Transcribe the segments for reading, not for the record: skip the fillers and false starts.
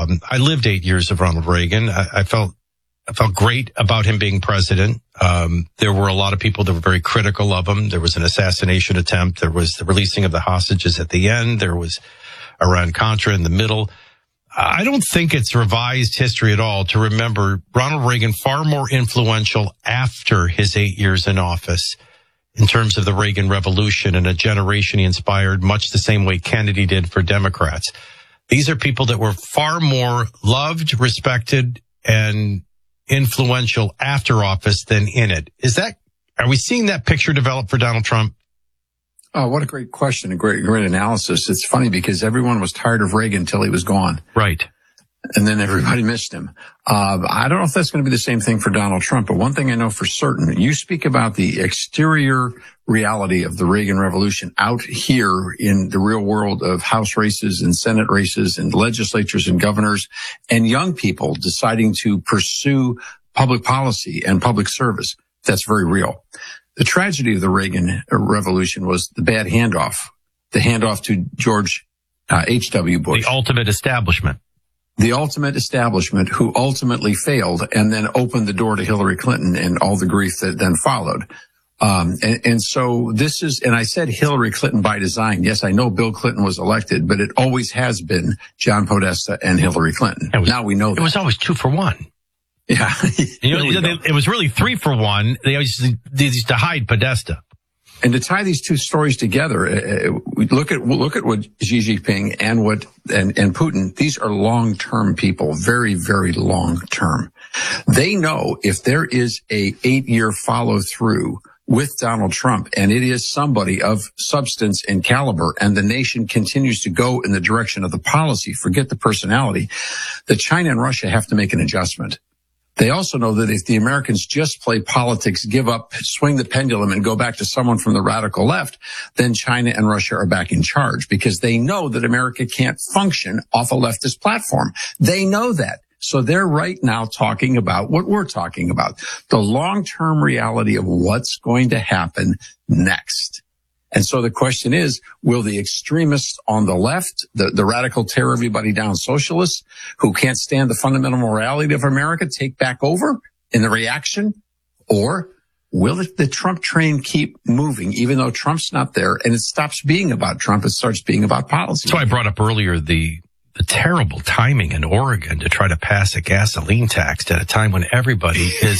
I lived 8 years of Ronald Reagan. I felt great about him being president. There were a lot of people that were very critical of him. There was an assassination attempt. There was the releasing of the hostages at the end. There was Iran-Contra in the middle. I don't think it's revised history at all to remember Ronald Reagan far more influential after his 8 years in office in terms of the Reagan Revolution and a generation he inspired, much the same way Kennedy did for Democrats. These are people that were far more loved, respected, and influential after office than in it. Are we seeing that picture develop for Donald Trump? Oh, what a great question. A great analysis. It's funny because everyone was tired of Reagan until he was gone. Right. And then everybody missed him. I don't know if that's going to be the same thing for Donald Trump, but one thing I know for certain, you speak about the exterior reality of the Reagan Revolution out here in the real world of House races and Senate races and legislatures and governors and young people deciding to pursue public policy and public service. That's very real. The tragedy of the Reagan Revolution was the bad handoff, the handoff to George H.W. Bush. The ultimate establishment. The ultimate establishment who ultimately failed and then opened the door to Hillary Clinton and all the grief that then followed. And so this is, and I said Hillary Clinton by design. Yes, I know Bill Clinton was elected, but it always has been John Podesta and Hillary Clinton. Now we know that. It was always 2 for 1. Yeah. It was really 3 for 1. They used to hide Podesta. And to tie these two stories together, look at what Xi Jinping and Putin, these are long-term people, very, very long-term. They know if there is a 8-year follow-through with Donald Trump, and it is somebody of substance and caliber, and the nation continues to go in the direction of the policy, forget the personality, that China and Russia have to make an adjustment. They also know that if the Americans just play politics, give up, swing the pendulum, and go back to someone from the radical left, then China and Russia are back in charge because they know that America can't function off a leftist platform. They know that. So they're right now talking about what we're talking about, the long-term reality of what's going to happen next. And so the question is, will the extremists on the left, the radical tear everybody down socialists who can't stand the fundamental morality of America take back over in the reaction? Or will the Trump train keep moving even though Trump's not there and it stops being about Trump, it starts being about policy? So I brought up earlier the terrible timing in Oregon to try to pass a gasoline tax at a time when everybody is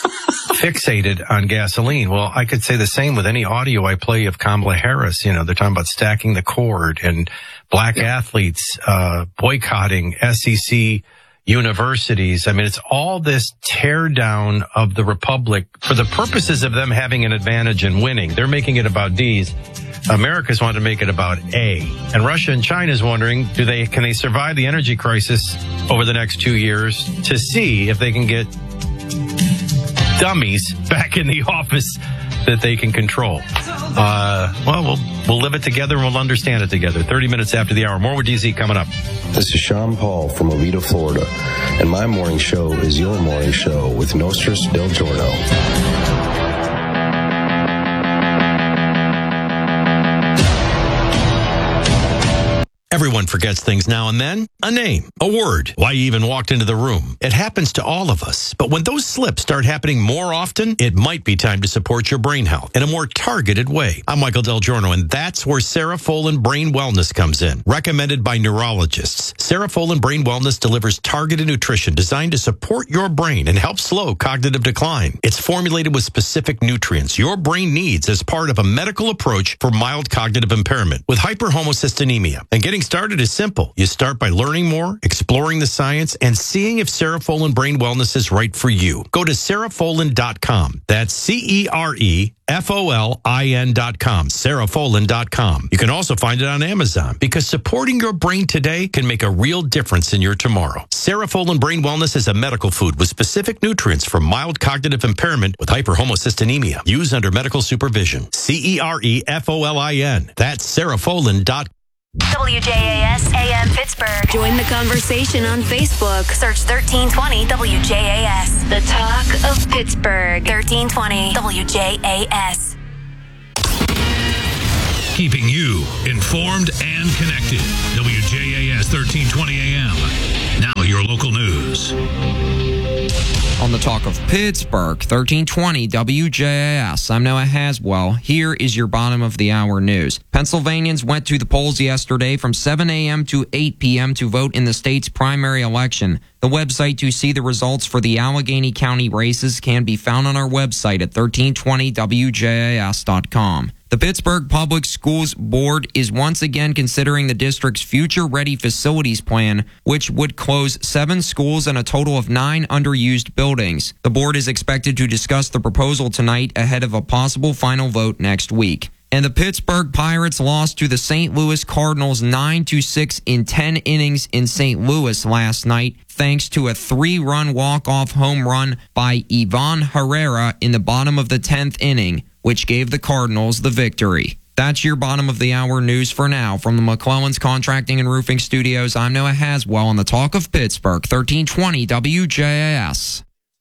fixated on gasoline. Well, I could say the same with any audio I play of Kamala Harris. They're talking about stacking the cord and black athletes boycotting SEC universities. I mean, it's all this tear down of the republic for the purposes of them having an advantage and winning. They're making it about D's. America's wanting to make it about A. And Russia and China is wondering, can they survive the energy crisis over the next 2 years to see if they can get dummies back in the office that they can control. We'll live it together and we'll understand it together. 30 minutes after the hour. More with DZ coming up. This is Sean Paul from Oviedo, Florida, and my morning show is your morning show with Nostris Del Giorno. Everyone forgets things now and then. A name, a word, why you even walked into the room. It happens to all of us. But when those slips start happening more often, it might be time to support your brain health in a more targeted way. I'm Michael Del Giorno, and that's where Cerefolin Brain Wellness comes in. Recommended by neurologists, Cerefolin Brain Wellness delivers targeted nutrition designed to support your brain and help slow cognitive decline. It's formulated with specific nutrients your brain needs as part of a medical approach for mild cognitive impairment with hyperhomocystinemia. And getting started is simple. You start by learning more, exploring the science, and seeing if Cerefolin Brain Wellness is right for you. Go to Cerefolin.com. That's Cerefolin.com. Cerefolin.com. You can also find it on Amazon because supporting your brain today can make a real difference in your tomorrow. Cerefolin Brain Wellness is a medical food with specific nutrients for mild cognitive impairment with hyperhomocystinemia. Used under medical supervision. Cerefolin. That's Cerefolin.com. WJAS AM Pittsburgh. Join the conversation on Facebook. Search 1320 WJAS. The talk of Pittsburgh. 1320 WJAS. Keeping you informed and connected. WJAS 1320 AM. Now local news. On the Talk of Pittsburgh, 1320 WJAS. I'm Noah Haswell. Here is your bottom of the hour news. Pennsylvanians went to the polls yesterday from 7 a.m. to 8 p.m. to vote in the state's primary election. The website to see the results for the Allegheny County races can be found on our website at 1320wjas.com. The Pittsburgh Public Schools Board is once again considering the district's future-ready facilities plan, which would close 7 schools and a total of 9 underused buildings. The board is expected to discuss the proposal tonight ahead of a possible final vote next week. And the Pittsburgh Pirates lost to the St. Louis Cardinals 9-6 in 10 innings in St. Louis last night, thanks to a 3-run walk-off home run by Ivan Herrera in the bottom of the 10th inning, which gave the Cardinals the victory. That's your bottom of the hour news for now. From the McClellan's Contracting and Roofing Studios, I'm Noah Haswell on the Talk of Pittsburgh, 1320 WJAS.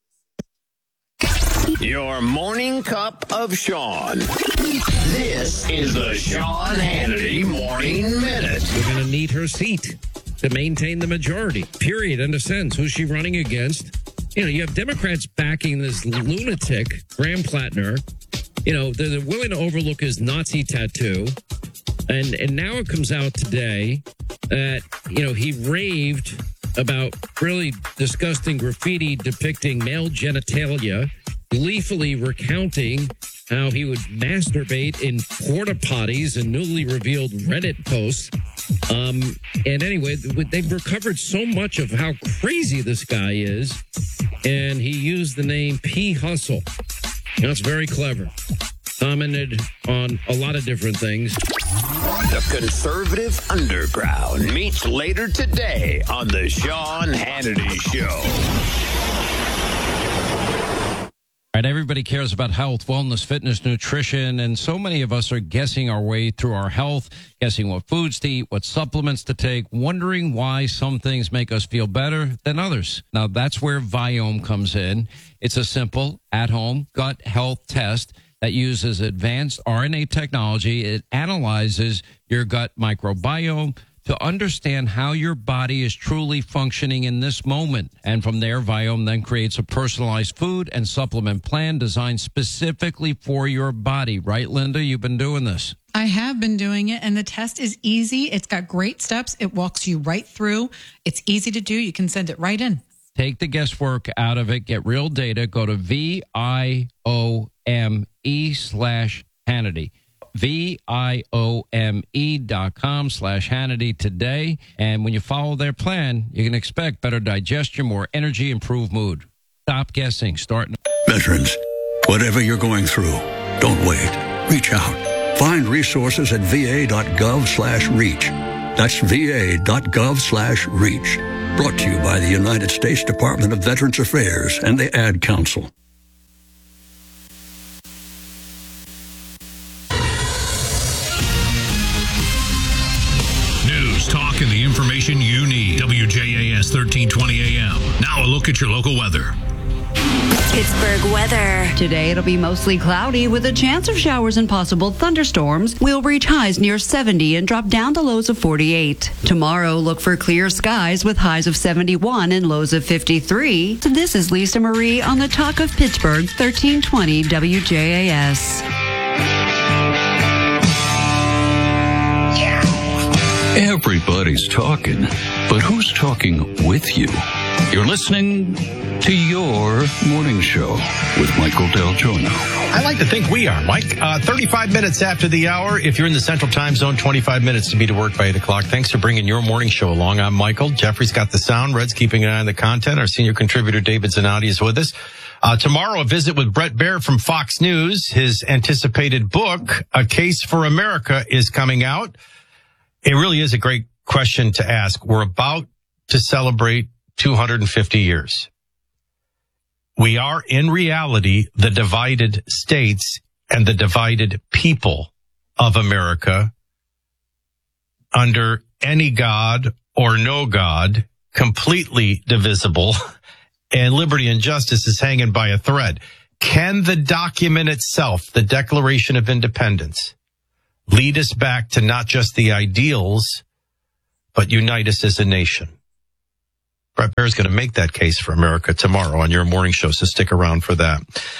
Your morning cup of Sean. This is the Sean Hannity Morning Minute. We're going to need her seat to maintain the majority, period. In a sense, who's she running against? You have Democrats backing this lunatic, Graham Plattner. They're willing to overlook his Nazi tattoo. And now it comes out today that, he raved about really disgusting graffiti depicting male genitalia, gleefully recounting how he would masturbate in porta potties and newly revealed Reddit posts. And anyway, they've recovered so much of how crazy this guy is. And he used the name P. Hustle. That's very clever. Commented on a lot of different things. The Conservative Underground meets later today on the Sean Hannity Show. All right, everybody cares about health, wellness, fitness, nutrition, and so many of us are guessing our way through our health, guessing what foods to eat, what supplements to take, wondering why some things make us feel better than others. Now, that's where Viome comes in. It's a simple, at-home gut health test that uses advanced RNA technology. It analyzes your gut microbiome to understand how your body is truly functioning in this moment. And from there, Viome then creates a personalized food and supplement plan designed specifically for your body. Right, Linda? You've been doing this. I have been doing it, and the test is easy. It's got great steps. It walks you right through. It's easy to do. You can send it right in. Take the guesswork out of it. Get real data. Go to VIOME/Hannity. VIOME.com/Hannity today. And when you follow their plan, you can expect better digestion, more energy, improved mood. Stop guessing. Start. Veterans, whatever you're going through, don't wait. Reach out. Find resources at va.gov/reach. That's va.gov/reach. Brought to you by the United States Department of Veterans Affairs and the Ad Council. News, talk, and the information you need. WJAS 1320 AM. Now a look at your local weather. Pittsburgh weather. Today it'll be mostly cloudy with a chance of showers and possible thunderstorms. We'll reach highs near 70 and drop down to lows of 48. Tomorrow, look for clear skies with highs of 71 and lows of 53. This is Lisa Marie on the Talk of Pittsburgh, 1320 WJAS. Everybody's talking, but who's talking with you? You're listening to your morning show with Michael Del Giorno. I like to think we are, Mike. 35 minutes after the hour. If you're in the Central Time Zone, 25 minutes to be to work by 8 o'clock. Thanks for bringing your morning show along. I'm Michael. Jeffrey's got the sound. Red's keeping an eye on the content. Our senior contributor, David Zanotti, is with us. Tomorrow, a visit with Bret Baier from Fox News. His anticipated book, A Case for America, is coming out. It really is a great question to ask. We're about to celebrate 250 years. We are, in reality, the divided states and the divided people of America under any God or no God, completely divisible, and liberty and justice is hanging by a thread. Can the document itself, the Declaration of Independence, lead us back to not just the ideals, but unite us as a nation? Brett Baer's going to make that case for America tomorrow on your morning show, so stick around for that.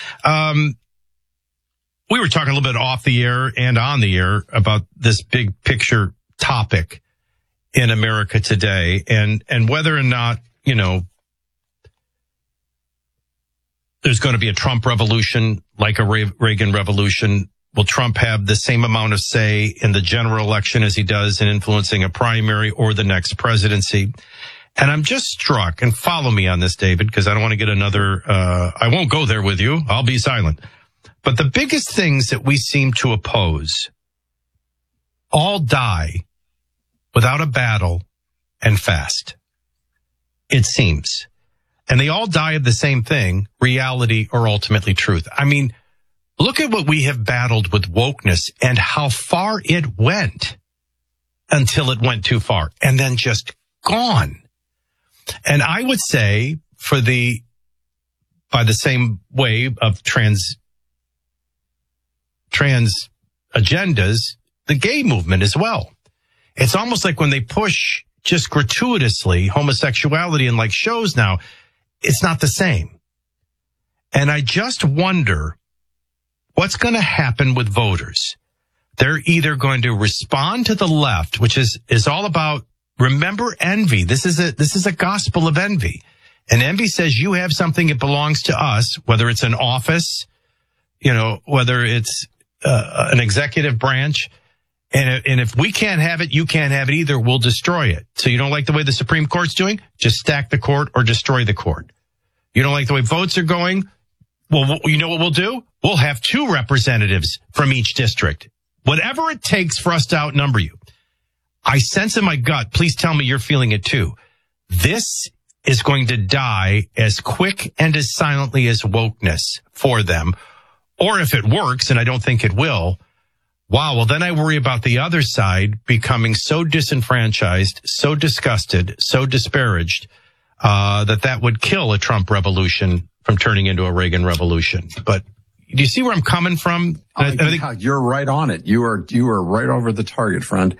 We were talking a little bit off the air and on the air about this big picture topic in America today, and whether or not, there's going to be a Trump revolution like a Reagan revolution. Will Trump have the same amount of say in the general election as he does in influencing a primary or the next presidency? And I'm just struck, and follow me on this, David, because I don't want to get another, I won't go there with you. I'll be silent. But the biggest things that we seem to oppose all die without a battle and fast. It seems. And they all die of the same thing, reality or ultimately truth. I mean, look at what we have battled with wokeness and how far it went until it went too far and then just gone. And I would say by the same way of trans agendas, the gay movement as well. It's almost like when they push just gratuitously homosexuality in like shows now, it's not the same. And I just wonder what's going to happen with voters. They're either going to respond to the left, which is all about, remember, envy. This is a gospel of envy. And envy says you have something that belongs to us, whether it's an office, whether it's an executive branch. And if we can't have it, you can't have it either. We'll destroy it. So you don't like the way the Supreme Court's doing? Just stack the court or destroy the court. You don't like the way votes are going? Well, you know what we'll do? We'll have 2 representatives from each district. Whatever it takes for us to outnumber you. I sense in my gut, please tell me you're feeling it too. This is going to die as quick and as silently as wokeness for them. Or if it works, and I don't think it will, wow, well then I worry about the other side becoming so disenfranchised, so disgusted, so disparaged, that would kill a Trump revolution from turning into a Reagan revolution. But do you see where I'm coming from? I think you're right on it. You are right over the target, friend.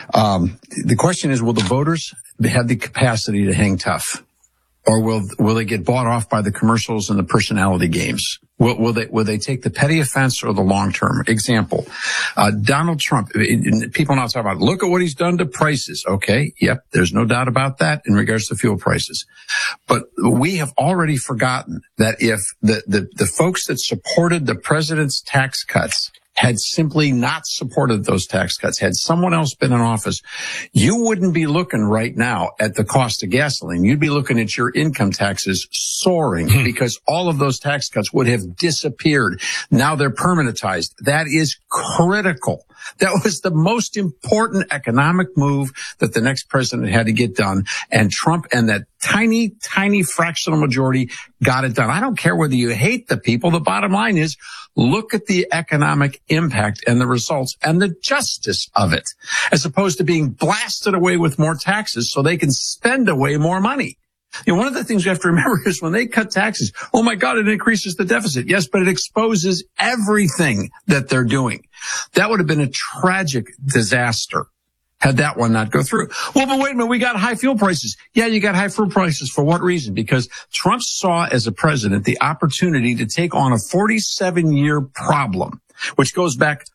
The question is, will the voters have the capacity to hang tough? Or will they get bought off by the commercials and the personality games? Will they take the petty offense or the long term? Example, Donald Trump. People now talk about, look at what he's done to prices. Okay, yep, there's no doubt about that in regards to fuel prices. But we have already forgotten that if the folks that supported the president's tax cuts had simply not supported those tax cuts, had someone else been in office, you wouldn't be looking right now at the cost of gasoline. You'd be looking at your income taxes soaring because all of those tax cuts would have disappeared. Now they're permanentized. That is critical. That was the most important economic move that the next president had to get done. And Trump and that tiny, tiny fractional majority got it done. I don't care whether you hate the people. The bottom line is, look at the economic impact and the results and the justice of it, as opposed to being blasted away with more taxes so they can spend away more money. One of the things you have to remember is when they cut taxes, oh my God, it increases the deficit. Yes, but it exposes everything that they're doing. That would have been a tragic disaster had that one not go through. Well, but wait a minute, we got high fuel prices. Yeah, you got high fuel prices. For what reason? Because Trump saw as a president the opportunity to take on a 47-year problem, which goes back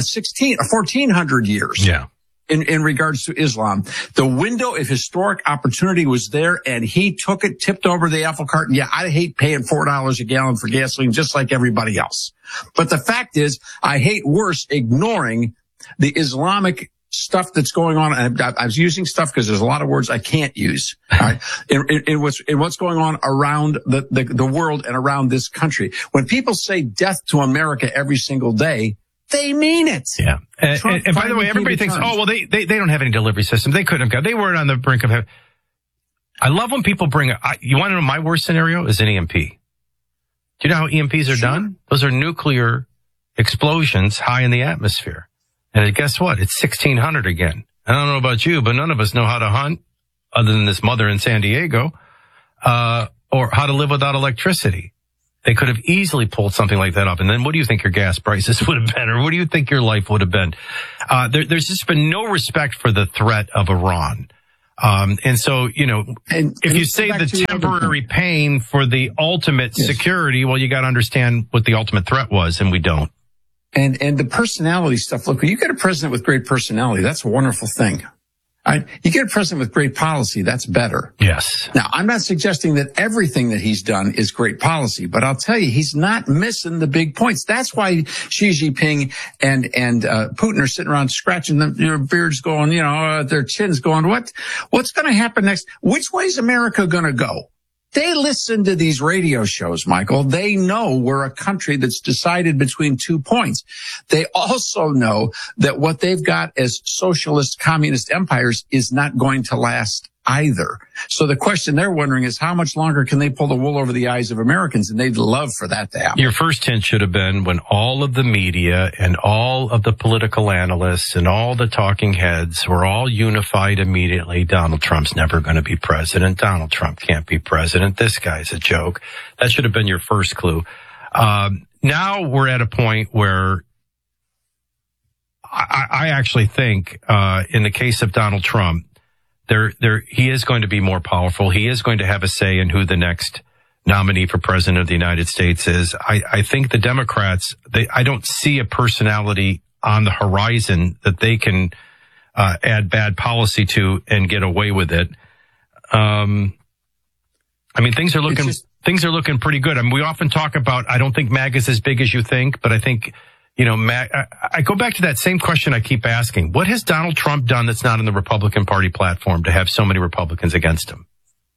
1,400 years. Yeah. In regards to Islam. The window of historic opportunity was there, and he took it, tipped over the apple cart. And yeah, I hate paying $4 a gallon for gasoline just like everybody else. But the fact is, I hate worse ignoring the Islamic stuff that's going on. And I was using stuff because there's a lot of words I can't use. All right. In what's going on around the world and around this country. When people say death to America every single day, they mean it. Yeah. And by the way, everybody thinks, oh, well, they don't have any delivery system. They couldn't have got, they were on the brink of heaven. I love when people bring, you want to know my worst scenario is an EMP. Do you know how EMPs are done? Those are nuclear explosions high in the atmosphere. And guess what? It's 1600 again. I don't know about you, but none of us know how to hunt other than this mother in San Diego, or how to live without electricity. They could have easily pulled something like that up. And then what do you think your gas prices would have been? Or what do you think your life would have been? There's just been no respect for the threat of Iran. And so, if you say the temporary pain for the ultimate security, well, you got to understand what the ultimate threat was, and we don't. And the personality stuff, look, you get a president with great personality, that's a wonderful thing. You get a president with great policy, that's better. Yes. Now, I'm not suggesting that everything that he's done is great policy, but I'll tell you, he's not missing the big points. That's why Xi Jinping and Putin are sitting around scratching their beards going, their chins going, what's going to happen next? Which way is America going to go? They listen to these radio shows, Michael. They know we're a country that's decided between 2 points. They also know that what they've got as socialist communist empires is not going to last either. So the question they're wondering is how much longer can they pull the wool over the eyes of Americans? And they'd love for that to happen. Your first hint should have been when all of the media and all of the political analysts and all the talking heads were all unified immediately. Donald Trump's never going to be president. Donald Trump can't be president. This guy's a joke. That should have been your first clue. Now we're at a point where I actually think, in the case of Donald Trump, he is going to be more powerful. He is going to have a say in who the next nominee for president of the United States is. I think the Democrats, I don't see a personality on the horizon that they can add bad policy to and get away with it. Things are looking pretty good. We often talk about, I don't think MAGA is as big as you think, but I think, I go back to that same question I keep asking. What has Donald Trump done that's not in the Republican Party platform to have so many Republicans against him?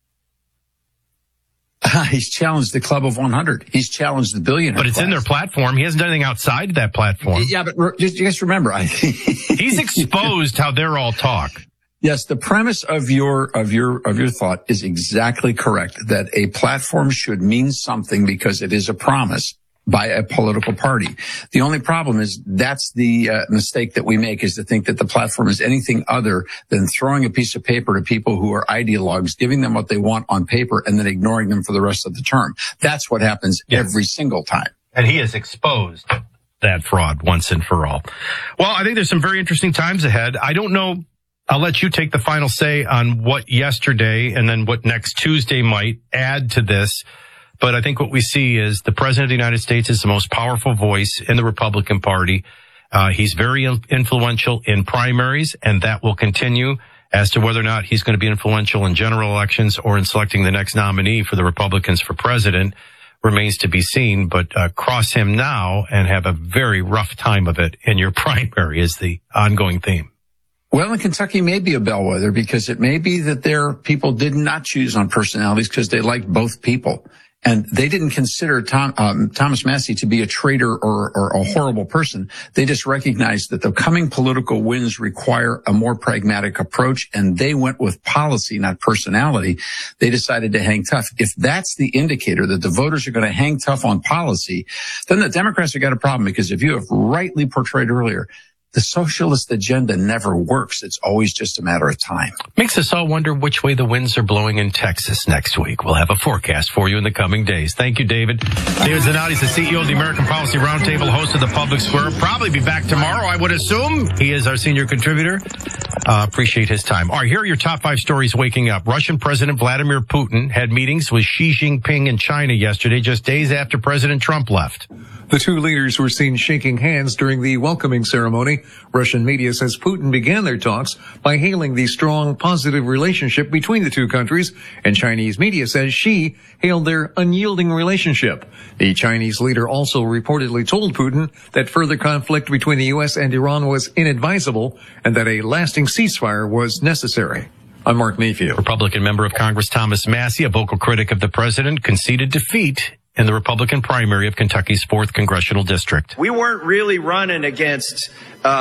He's challenged the Club of 100. He's challenged the billionaire But it's class. in their platform. He hasn't done anything outside that platform. Yeah, but just remember, he's exposed how they're all talk. Yes, the premise of your thought is exactly correct, that a platform should mean something because it is a promise by a political party. The only problem is that's the mistake that we make, is to think that the platform is anything other than throwing a piece of paper to people who are ideologues, giving them what they want on paper, and then ignoring them for the rest of the term. That's what happens every single time. And he has exposed that fraud once and for all. Well, I think there's some very interesting times ahead. I don't know. I'll let you take the final say on what yesterday and then what next Tuesday might add to this. But I think what we see is the president of the United States is the most powerful voice in the Republican Party. He's very influential in primaries, and that will continue. As to whether or not he's going to be influential in general elections or in selecting the next nominee for the Republicans for president remains to be seen. But cross him now and have a very rough time of it in your primary is the ongoing theme. Well, in Kentucky may be a bellwether, because it may be that their people did not choose on personalities because they liked both people. And they didn't consider Thomas Massie to be a traitor or a horrible person. They just recognized that the coming political wins require a more pragmatic approach, and they went with policy, not personality. They decided to hang tough. If that's the indicator that the voters are going to hang tough on policy, then the Democrats have got a problem, because if you have rightly portrayed earlier, the socialist agenda never works. It's always just a matter of time. Makes us all wonder which way the winds are blowing in Texas next week. We'll have a forecast for you in the coming days. Thank you, David. David Zanotti is the CEO of the American Policy Roundtable, host of the Public Square. Probably be back tomorrow, I would assume. He is our senior contributor. Appreciate his time. All right, here are your top 5 stories waking up. Russian President Vladimir Putin had meetings with Xi Jinping in China yesterday, just days after President Trump left. The two leaders were seen shaking hands during the welcoming ceremony. Russian media says Putin began their talks by hailing the strong, positive relationship between the two countries, and Chinese media says Xi hailed their unyielding relationship. The Chinese leader also reportedly told Putin that further conflict between the U.S. and Iran was inadvisable and that a lasting ceasefire was necessary. I'm Mark Mayfield. Republican member of Congress Thomas Massie, a vocal critic of the president, conceded defeat in the Republican primary of Kentucky's 4th congressional district. We weren't really running against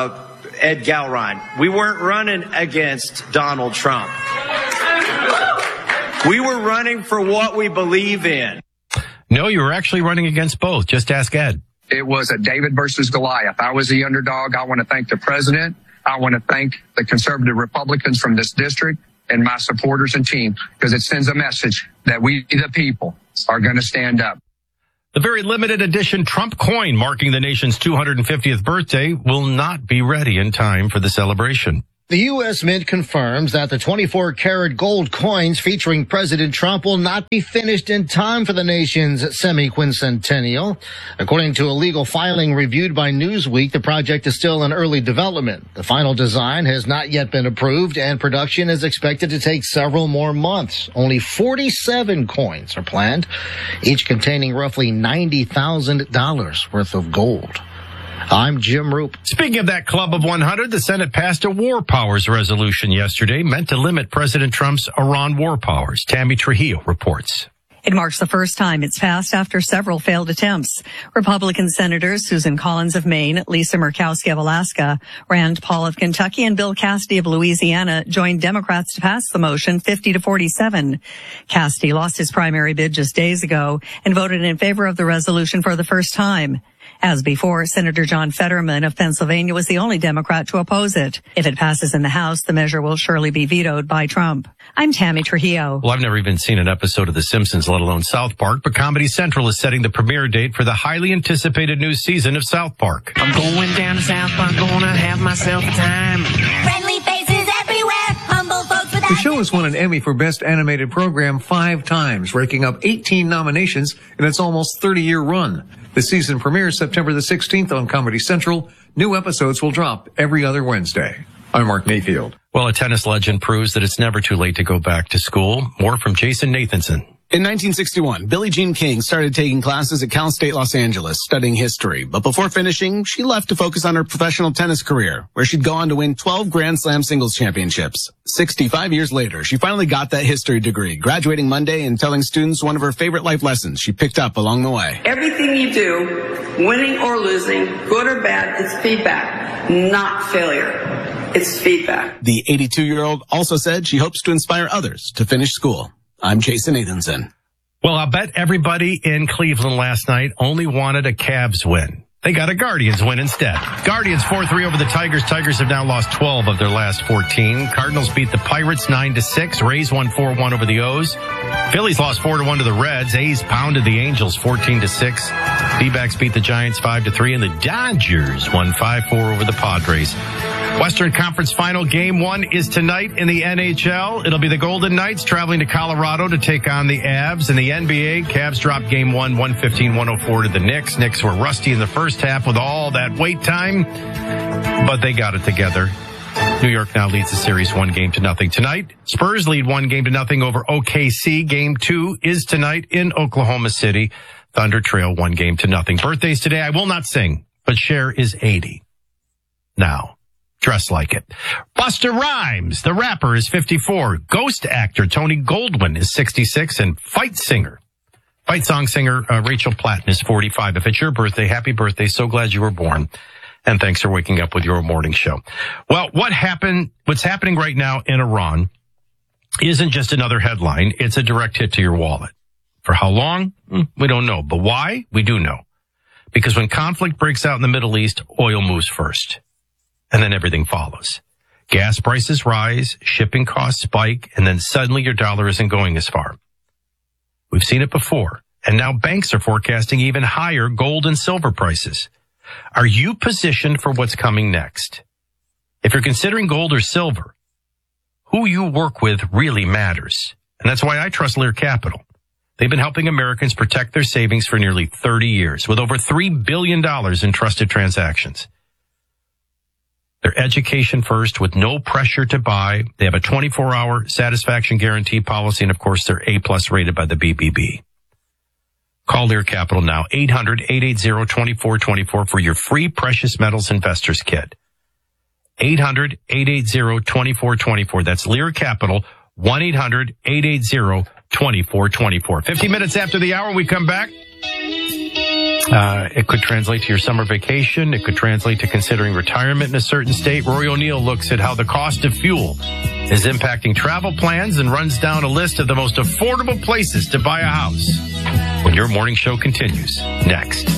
Ed Gowron. We weren't running against Donald Trump. We were running for what we believe in. No, you were actually running against both. Just ask Ed. It was a David versus Goliath. I was the underdog. I want to thank the president. I want to thank the conservative Republicans from this district and my supporters and team, because it sends a message that we, the people, are going to stand up. The very limited edition Trump coin marking the nation's 250th birthday will not be ready in time for the celebration. The U.S. Mint confirms that the 24-karat gold coins featuring President Trump will not be finished in time for the nation's semi-quincentennial. According to a legal filing reviewed by Newsweek, the project is still in early development. The final design has not yet been approved, and production is expected to take several more months. Only 47 coins are planned, each containing roughly $90,000 worth of gold. I'm Jim Roop. Speaking of that Club of 100, the Senate passed a war powers resolution yesterday meant to limit President Trump's Iran war powers. Tammy Trujillo reports. It marks the first time it's passed after several failed attempts. Republican Senators Susan Collins of Maine, Lisa Murkowski of Alaska, Rand Paul of Kentucky, and Bill Cassidy of Louisiana joined Democrats to pass the motion 50-47. Cassidy lost his primary bid just days ago and voted in favor of the resolution for the first time. As before, Senator John Fetterman of Pennsylvania was the only Democrat to oppose it. If it passes in the House, the measure will surely be vetoed by Trump. I'm Tammy Trujillo. Well, I've never even seen an episode of The Simpsons, let alone South Park, but Comedy Central is setting the premiere date for the highly anticipated new season of South Park. I'm going down to South Park, gonna have myself a time. Friendly faces everywhere, humble folks with The show has won an Emmy for Best Animated Program 5 times, raking up 18 nominations in its almost 30-year run. The season premieres September the 16th on Comedy Central. New episodes will drop every other Wednesday. I'm Mark Mayfield. Well, a tennis legend proves that it's never too late to go back to school. More from Jason Nathanson. In 1961, Billie Jean King started taking classes at Cal State Los Angeles, studying history. But before finishing, she left to focus on her professional tennis career, where she'd go on to win 12 Grand Slam singles championships. 65 years later, she finally got that history degree, graduating Monday and telling students one of her favorite life lessons she picked up along the way. Everything you do, winning or losing, good or bad, it's feedback, not failure. It's feedback. The 82-year-old also said she hopes to inspire others to finish school. I'm Jason Nathanson. Well, I'll bet everybody in Cleveland last night only wanted a Cavs win. They got a Guardians win instead. Guardians 4-3 over the Tigers. Tigers have now lost 12 of their last 14. Cardinals beat the Pirates 9-6. Rays won 4-1 over the O's. Phillies lost 4-1 to the Reds. A's pounded the Angels 14-6. D-backs beat the Giants 5-3. And the Dodgers won 5-4 over the Padres. Western Conference Final Game 1 is tonight in the NHL. It'll be the Golden Knights traveling to Colorado to take on the Avs. In the NBA, Cavs dropped Game 1, 115-104 to the Knicks. Knicks were rusty in the first half with all that wait time, but they got it together. New York now leads the series 1-0 tonight. Spurs lead 1-0 over OKC. Game 2 is tonight in Oklahoma City. Thunder trail 1-0. Birthdays today, I will not sing, but Cher is 80. Now. Dress like it. Busta Rhymes, the rapper, is 54. Ghost actor Tony Goldwyn is 66. And fight song singer Rachel Platten is 45. If it's your birthday, happy birthday. So glad you were born. And thanks for waking up with your morning show. Well, what's happening right now in Iran isn't just another headline. It's a direct hit to your wallet. For how long? We don't know. But why? We do know. Because when conflict breaks out in the Middle East, oil moves first. And then everything follows. Gas prices rise, shipping costs spike, and then suddenly your dollar isn't going as far. We've seen it before, and now banks are forecasting even higher gold and silver prices. Are you positioned for what's coming next? If you're considering gold or silver, who you work with really matters. And that's why I trust Lear Capital. They've been helping Americans protect their savings for nearly 30 years with over $3 billion in trusted transactions. They're education first with no pressure to buy. They have a 24-hour satisfaction guarantee policy, and of course, they're A+ rated by the BBB. Call Lear Capital now, 800-880-2424 for your free precious metals investors kit. 800-880-2424. That's Lear Capital, 1-800-880-2424. 15 minutes after the hour, we come back. It could translate to your summer vacation. It could translate to considering retirement in a certain state. Rory O'Neill looks at how the cost of fuel is impacting travel plans and runs down a list of the most affordable places to buy a house. When your morning show continues next.